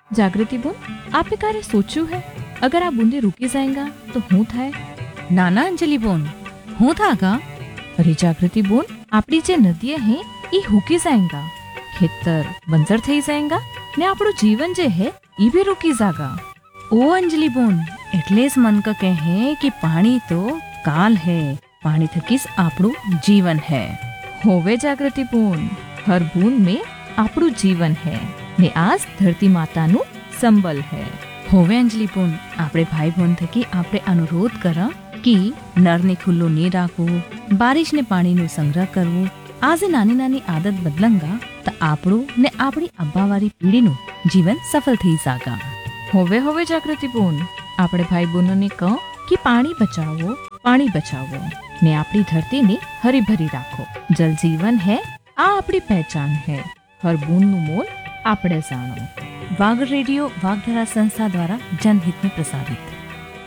जागृति बोन, आपने कार्य सोचू है? अगर आप बूंदे रुकी जाएगा तो हूँ थाय? नाना अंजलि बोन, हूँ था का? अरे जागृति बोन, आपड़ी जे नदिया है ई हुकी जाएगा, खेतर बंजर थई जाएगा ने આપણું જીવન જે હે ઈ भी रुकी जागा। ओ अंजलि बोन, એટલે જ મન का कहे कि पानी तो काल है, पानी थकीस આપણું जीवन है। होवे जागृति बोन, हर बूंद में આપણું जीवन है ने आज धरती माताનું संबल है। होवे अंजलि बोन, આપણે ભાઈ બોન થકી આપણે અનુરોધ કરા कि નરને ખુલ્લો ની રાખવું, બારિશને પાણીનો સંગ્રહ કરવું। આજે નાની નાની આદત બદલંગા તો આપણું ને આપણી અબ્બાવારી પેઢીનું જીવન સફળ થઈ જાગા। होवे जागृति बोन, આપણે ભાઈ બહેનોને કહો કે પાણી બચાવો ને આપણી ધરતીને હરી ભરી રાખો। જલ જીવન है, આ આપણી પહેચાન है। हर बूंदનું મોલ આપણે જાણો। वाग रेडियो वागधरा संस्था द्वारा जनहित में प्रसारित।